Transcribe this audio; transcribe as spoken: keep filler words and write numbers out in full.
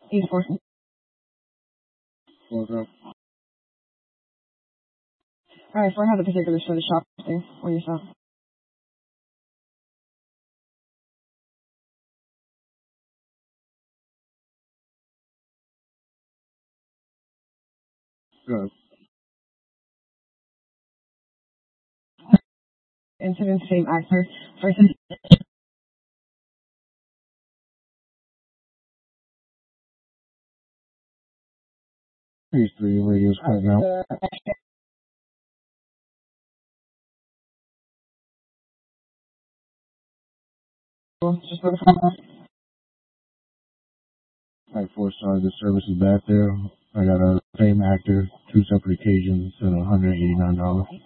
eighty-four. Four. Alright, for another particulars for the shop thing, or yourself. Good. Incident, same actor. First and Page three, radio's cutting out. Just for the phone. Alright, four stars. The service is back there. I got a same actor, two separate occasions, at one hundred eighty-nine dollars.